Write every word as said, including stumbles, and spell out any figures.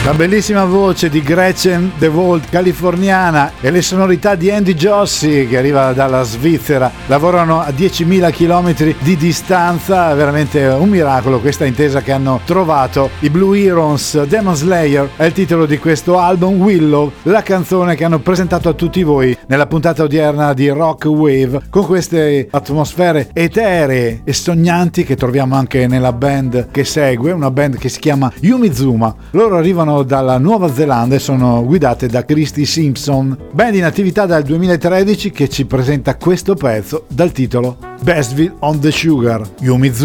La bellissima voce di Gretchen De Volt, californiana, e le sonorità di Andy Jossi, che arriva dalla Svizzera. Lavorano a diecimila chilometri di distanza, veramente un miracolo questa intesa che hanno trovato. I Blue Herons, Demon Slayer è il titolo di questo album, Willow, la canzone che hanno presentato a tutti voi nella puntata odierna di Rock Wave, con queste atmosfere eteree e sognanti che troviamo anche nella band che segue, una band che si chiama Yumizuma. Loro arrivano dalla Nuova Zelanda e sono guidate da Christy Simpson, band in attività dal duemilatredici che ci presenta questo pezzo dal titolo Bestville on the Sugar, Yumizuma.